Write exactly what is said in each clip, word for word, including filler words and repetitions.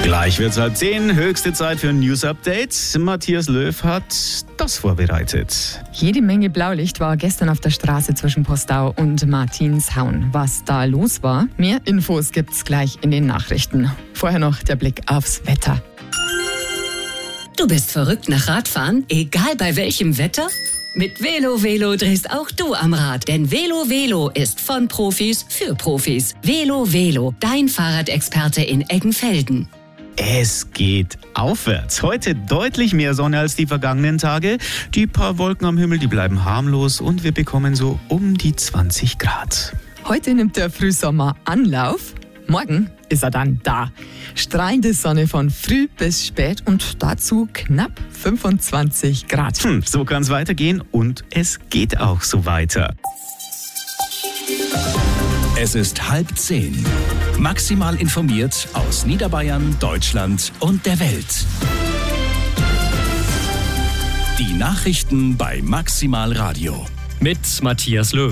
Gleich wird's halb zehn, höchste Zeit für ein News-Update. Matthias Löw hat das vorbereitet. Jede Menge Blaulicht war gestern auf der Straße zwischen Postau und Martinshauen. Was da los war, mehr Infos gibt's gleich in den Nachrichten. Vorher noch der Blick aufs Wetter. Du bist verrückt nach Radfahren, egal bei welchem Wetter? Mit Velo Velo drehst auch du am Rad, denn Velo Velo ist von Profis für Profis. Velo Velo, dein Fahrradexperte in Eggenfelden. Es geht aufwärts. Heute deutlich mehr Sonne als die vergangenen Tage. Die paar Wolken am Himmel, die bleiben harmlos und wir bekommen so um die zwanzig Grad. Heute nimmt der Frühsommer Anlauf. Morgen ist er dann da. Strahlende Sonne von früh bis spät und dazu knapp fünfundzwanzig Grad. Hm, so kann es weitergehen und es geht auch so weiter. Es ist halb zehn. Maximal informiert aus Niederbayern, Deutschland und der Welt. Die Nachrichten bei Maximal Radio. Mit Matthias Löw.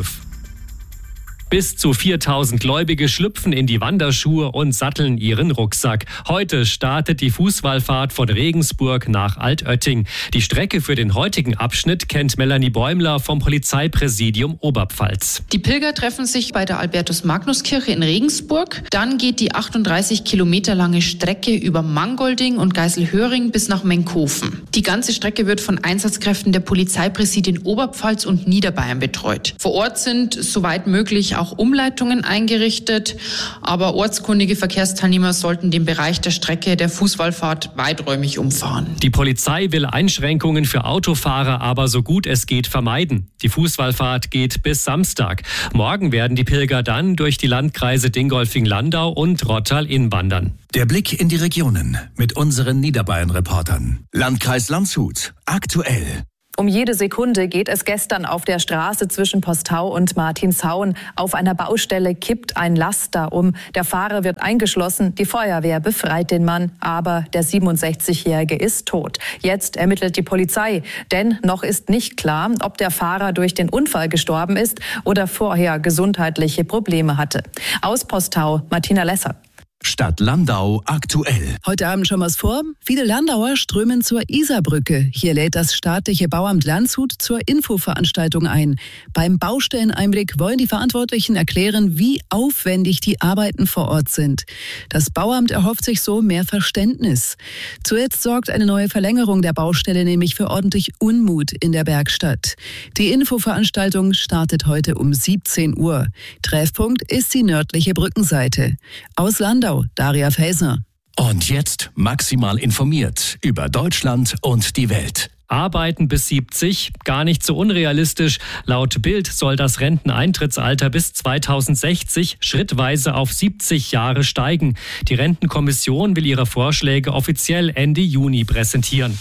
Bis zu viertausend Gläubige schlüpfen in die Wanderschuhe und satteln ihren Rucksack. Heute startet die Fußwallfahrt von Regensburg nach Altötting. Die Strecke für den heutigen Abschnitt kennt Melanie Bäumler vom Polizeipräsidium Oberpfalz. Die Pilger treffen sich bei der Albertus-Magnus-Kirche in Regensburg. Dann geht die achtunddreißig Kilometer lange Strecke über Mangolding und Geiselhöring bis nach Menkhofen. Die ganze Strecke wird von Einsatzkräften der Polizeipräsidien Oberpfalz und Niederbayern betreut. Vor Ort sind, soweit möglich, auch Umleitungen eingerichtet, aber ortskundige Verkehrsteilnehmer sollten den Bereich der Strecke der Fußwallfahrt weiträumig umfahren. Die Polizei will Einschränkungen für Autofahrer aber so gut es geht vermeiden. Die Fußwallfahrt geht bis Samstag. Morgen werden die Pilger dann durch die Landkreise Dingolfing-Landau und Rottal-Inn wandern. Der Blick in die Regionen mit unseren Niederbayern-Reportern. Landkreis Landshut, aktuell. Um jede Sekunde geht es gestern auf der Straße zwischen Postau und Martinshauen. Auf einer Baustelle kippt ein Laster um. Der Fahrer wird eingeschlossen. Die Feuerwehr befreit den Mann. Aber der siebenundsechzigjährige ist tot. Jetzt ermittelt die Polizei. Denn noch ist nicht klar, ob der Fahrer durch den Unfall gestorben ist oder vorher gesundheitliche Probleme hatte. Aus Postau, Martina Lesser. Stadt Landau aktuell. Heute Abend schon was vor. Viele Landauer strömen zur Isarbrücke. Hier lädt das staatliche Bauamt Landshut zur Infoveranstaltung ein. Beim Baustelleneinblick wollen die Verantwortlichen erklären, wie aufwendig die Arbeiten vor Ort sind. Das Bauamt erhofft sich so mehr Verständnis. Zuletzt sorgt eine neue Verlängerung der Baustelle nämlich für ordentlich Unmut in der Bergstadt. Die Infoveranstaltung startet heute um siebzehn Uhr. Treffpunkt ist die nördliche Brückenseite. Aus Landau Daria Felsner. Und jetzt maximal informiert über Deutschland und die Welt. Arbeiten bis siebzig, gar nicht so unrealistisch. Laut Bild soll das Renteneintrittsalter bis zweitausendsechzig schrittweise auf siebzig Jahre steigen. Die Rentenkommission will ihre Vorschläge offiziell Ende Juni präsentieren.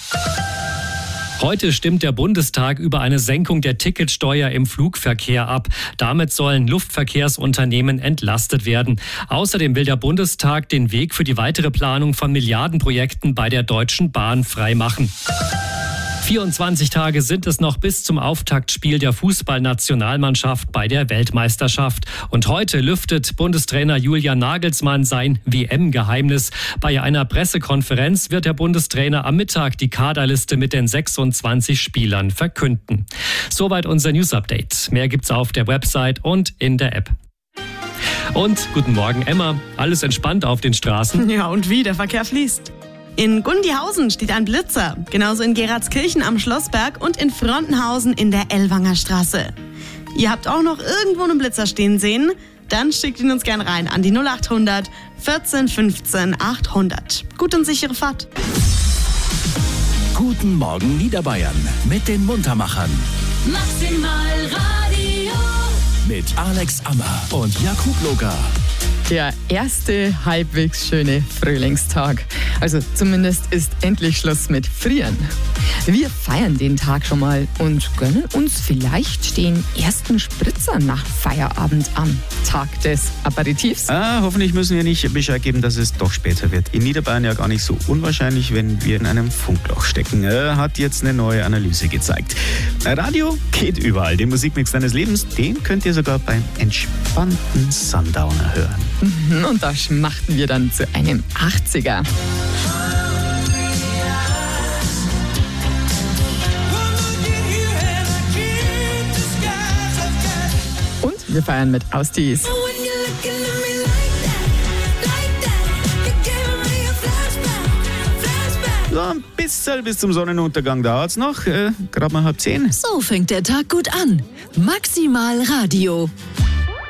Heute stimmt der Bundestag über eine Senkung der Ticketsteuer im Flugverkehr ab. Damit sollen Luftverkehrsunternehmen entlastet werden. Außerdem will der Bundestag den Weg für die weitere Planung von Milliardenprojekten bei der Deutschen Bahn freimachen. vierundzwanzig Tage sind es noch bis zum Auftaktspiel der Fußballnationalmannschaft bei der Weltmeisterschaft. Und heute lüftet Bundestrainer Julian Nagelsmann sein W M-Geheimnis. Bei einer Pressekonferenz wird der Bundestrainer am Mittag die Kaderliste mit den sechsundzwanzig Spielern verkünden. Soweit unser News-Update. Mehr gibt's auf der Website und in der App. Und guten Morgen, Emma. Alles entspannt auf den Straßen? Ja, und wie der Verkehr fließt. In Gundihausen steht ein Blitzer, genauso in Geradskirchen am Schlossberg und in Frontenhausen in der Ellwanger Straße. Ihr habt auch noch irgendwo einen Blitzer stehen sehen? Dann schickt ihn uns gern rein an die null acht hundert vierzehn fünfzehn achthundert. Gute und sichere Fahrt. Guten Morgen Niederbayern mit den Muntermachern. Maximal Radio. Mit Alex Ammer und Jakub Logar. Der erste halbwegs schöne Frühlingstag. Also zumindest ist endlich Schluss mit Frieren. Wir feiern den Tag schon mal und gönnen uns vielleicht den ersten Spritzer nach Feierabend am Tag des Aperitifs. Ah, hoffentlich müssen wir nicht Bescheid geben, dass es doch später wird. In Niederbayern ja gar nicht so unwahrscheinlich, wenn wir in einem Funkloch stecken. Äh, hat jetzt eine neue Analyse gezeigt. Radio geht überall. Den Musikmix deines Lebens, den könnt ihr sogar beim entspannten Sundowner hören. Und da schmachten wir dann zu einem achtziger. Wir feiern mit Austis. So, ein bisschen bis zum Sonnenuntergang dauert's noch. Äh, gerade mal halb zehn. So fängt der Tag gut an. Maximal Radio.